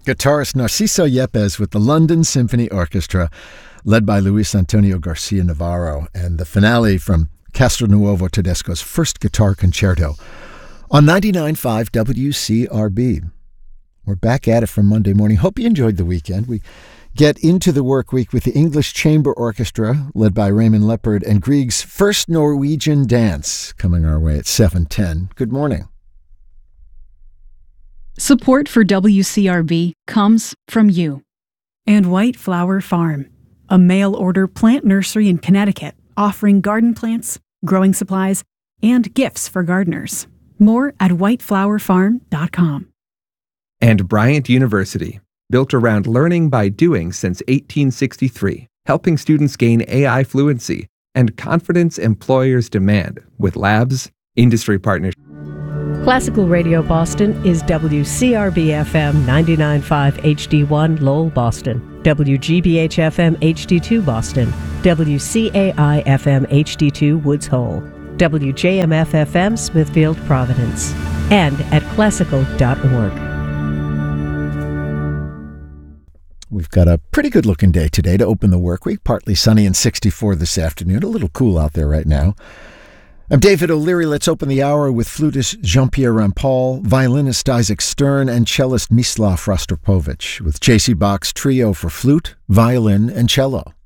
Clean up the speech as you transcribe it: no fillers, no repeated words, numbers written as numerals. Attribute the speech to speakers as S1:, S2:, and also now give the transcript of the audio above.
S1: guitarist Narciso Yepes with the London Symphony Orchestra, led by Luis Antonio Garcia Navarro, and the finale from Castronuovo Tedesco's first guitar concerto on 99.5 WCRB. We're back at it from Monday morning. Hope you enjoyed the weekend. We get into the work week with the English Chamber Orchestra, led by Raymond Leppard, and Grieg's First Norwegian Dance, coming our way at 7:10. Good morning.
S2: Support for WCRB comes from you.
S3: And White Flower Farm, a mail-order plant nursery in Connecticut, offering garden plants, growing supplies, and gifts for gardeners. More at whiteflowerfarm.com.
S4: And Bryant University, built around learning by doing since 1863, helping students gain AI fluency and confidence employers demand with labs, industry partners.
S5: Classical Radio Boston is WCRB-FM 99.5 HD1 Lowell, Boston, WGBH-FM HD2 Boston, WCAI-FM HD2 Woods Hole, WJMF-FM Smithfield, Providence, and at classical.org.
S1: We've got a pretty good-looking day today to open the work week. Partly sunny and 64 this afternoon. A little cool out there right now. I'm David O'Leary. Let's open the hour with flutist Jean-Pierre Rampal, violinist Isaac Stern, and cellist Mislav Rostropovich with J.C. Bach's trio for flute, violin, and cello.